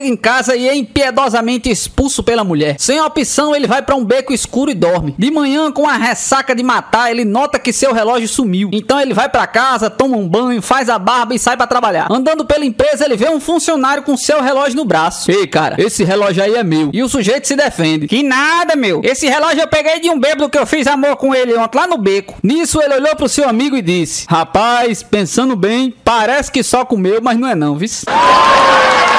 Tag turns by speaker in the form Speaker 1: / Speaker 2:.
Speaker 1: em casa e é impiedosamente expulso pela mulher. Sem opção, ele vai pra um beco escuro e dorme. De manhã, com a ressaca de matar, ele nota que seu relógio sumiu. Então ele vai pra casa, toma um banho, faz a barba e sai pra trabalhar. Andando pela empresa, ele vê um funcionário com seu relógio no braço. Ei, cara, esse relógio aí é meu. E o sujeito se defende. Que nada, meu. Esse relógio eu peguei de um bêbado que eu fiz amor com ele ontem lá no beco. Nisso, ele olhou pro seu amigo e disse: rapaz, pensando bem, parece que só comeu, mas não é não, viu?